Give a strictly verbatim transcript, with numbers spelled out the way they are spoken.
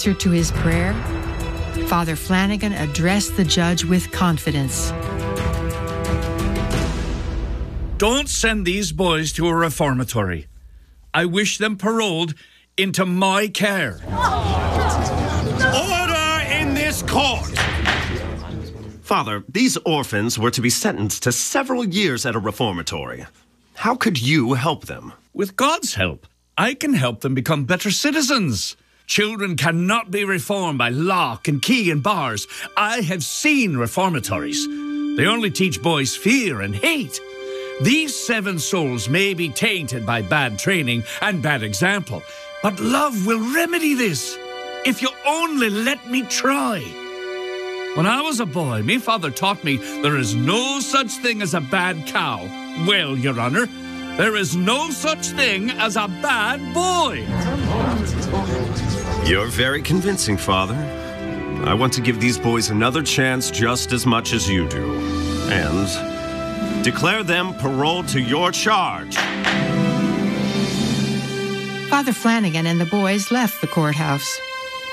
answer to his prayer, Father Flanagan addressed the judge with confidence. Don't send these boys to a reformatory. I wish them paroled into my care. Order in this court! Father, these orphans were to be sentenced to several years at a reformatory. How could you help them? With God's help, I can help them become better citizens. Children cannot be reformed by lock and key and bars. I have seen reformatories. They only teach boys fear and hate. These seven souls may be tainted by bad training and bad example, but love will remedy this, if you only let me try. When I was a boy, me father taught me there is no such thing as a bad cow. Well, Your Honor, there is no such thing as a bad boy. You're very convincing, Father. I want to give these boys another chance just as much as you do. And declare them paroled to your charge. Father Flanagan and the boys left the courthouse.